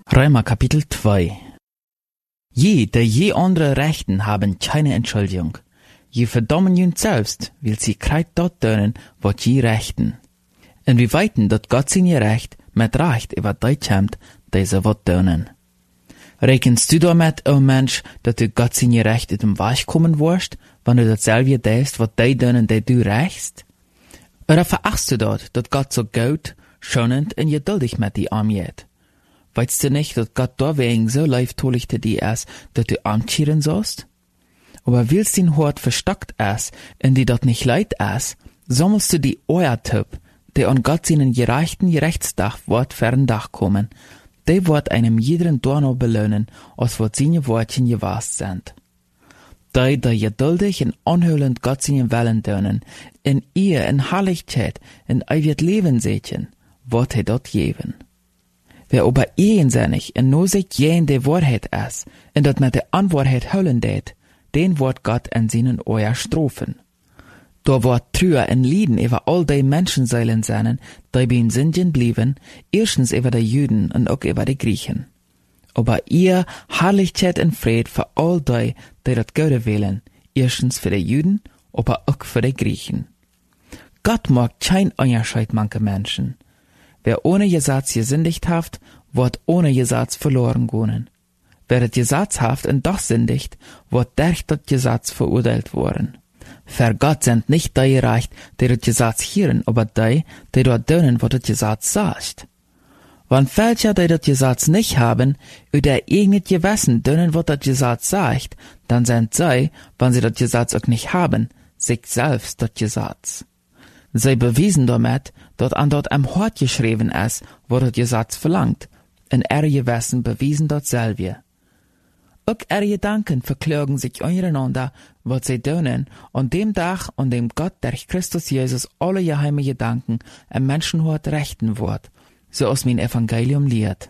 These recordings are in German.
Römer Kapitel 2. Je andere Rechten haben keine Entschuldigung. Je verdammen jün selbst, weil sie kreit dort dönen, wat je rechten. En wir weiten, dat Gott seine Recht mit Recht über die kämmt, diese wat dönen. Rekenst du damit, o Mensch, dat du Gott seine Recht uit dem Weg kommen wirst, wenn du dasselbe deist, wat die dönen, die du rächst? Oder verachtst du dort, dat Gott so gut, schonend en geduldig mit die umgeht? Weißt du nicht, dass Gott deswegen so leiftolich zu dir ist, dass du amtschieren sollst? Aber willst dein Hort verstockt ist, in die dort nicht leid ist, sammelst du die Euertyp, die an Gott seinen gerechten Gerechtsdach wird fern Dach kommen, die wird einem jeden Dorno belohnen, als wat seine Wortchen gewast sind. Die geduldig und anhörend Gott seinen Willen dönen, in ihr in Herrlichkeit, in ewig Leben sechen, wird dort geben. Wer aber einsinnig en nur sich jen de Wahrheit ist, en dat met de Anwahrheit hüllen deed, den wird Gott in seinen Euer strafen. Da wird Trüher en Lieden über all die Menschenseelen sein, die bei Sünden blieben, erstens über die Juden und auch über die Griechen. Aber ihr Herrlichkeit und Fried für all die dat Gute wählen, erstens für die Juden, aber auch für die Griechen. Gott mag kein Unterschied manche Menschen. Wer ohne Gesetz gesündigt haft, wird ohne Gesetz verloren gehen. Wer das Gesetz haft und doch sündigt, wird durch das Gesetz verurteilt worden. Für Gott sind nicht die gerecht, die das Gesetz hören, aber die dort dönen, was das Gesetz sagt. Wenn welche, die das Gesetz nicht haben, über ihr eigenes Gewissen dönen, was das Gesetz sagt, dann sind sie, wenn sie das Gesetz auch nicht haben, sich selbst das Gesetz. Sie bewiesen damit, dass an dort am Hort geschrieben ist, wo das Gesetz verlangt, in ihre Gewissen bewiesen dort selber. Auch ihre Gedanken verklagen sich untereinander, was sie tun, an dem Tag, an dem Gott durch Christus Jesus alle geheime Gedanken im Menschenhort rechten wird, so aus mein Evangelium lehrt.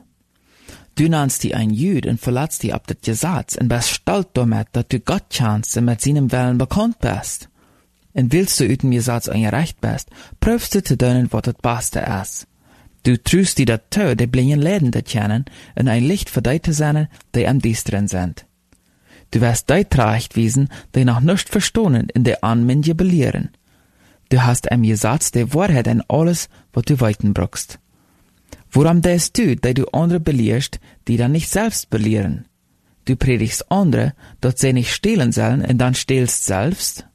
Du nennst die ein Jüd und verletzt die ab das Gesetz und bist stolz damit, dass du Gott kennst und mit seinem Willen bekannt bist. Und willst du üten Gesetz ein Recht bist, prüfst du zu tun, was das Beste ist. Du trüst die dazu, die blinden Läden zu kennen, und ein Licht für die zu sein, die am Düsteren sind. Du wirst die zurechtwiesen, die noch nicht verstehen, in der Anminde belehren. Du hast im Gesetz die Wahrheit in alles, was du weiten brauchst. Woran denkst du, die du andere belehrst, die dann nicht selbst belehren? Du predigst andere, dass sie nicht stehlen sollen, und dann stehlst selbst?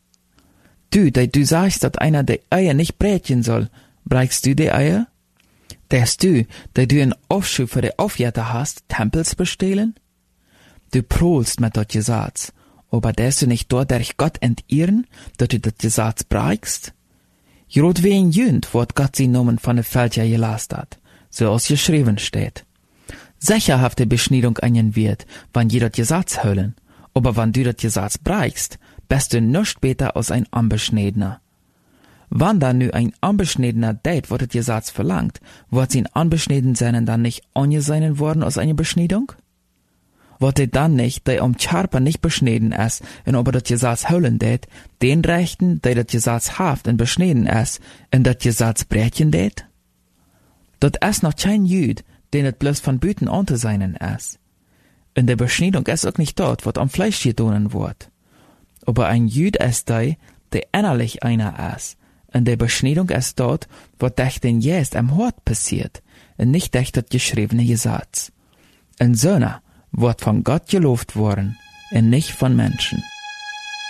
Du sagst, dass einer die Eier nicht breten soll, brechst du die Eier? Denkst du einen Aufschub für die Aufjäter hast, Tempels bestehlen? Du prohlst mit dat Gesetz, aber darfst du nicht dort durch Gott entehren, dass du dat Gesetz brechst? Jrot wie ein Jünd wird Gott sie Namen von der Fälscher gelast hat, so als geschrieben steht. Sicherhafte Beschneidung einen wird, wann jeder Gesetz hüllen, aber wann du dat Gesetz brechst, bist du nicht später als ein Unbeschneidener. Wann dann nu ein Unbeschneidener date, was das Gesetz verlangt, wird sein Unbeschneiden seinen dann nicht angesehen worden als eine Beschneidung? Wird er dann nicht, der Charper nicht beschneiden ist, und aber das Gesetz hüllen date, den Rechten, der das Gesetz haft und beschneiden ist, und das Gesetz brechen date? Das ist noch kein Jüd, den es bloß von Büten anzusehen ist. In der Beschneidung ist auch nicht dort, was am Fleisch getan wird. Aber ein Jüd ist der innerlich einer ist. Und der Beschneidung ist dort, was durch den Geist am Hort passiert, und nicht durch das geschriebene Gesetz. Und so wird von Gott gelobt worden, und nicht von Menschen.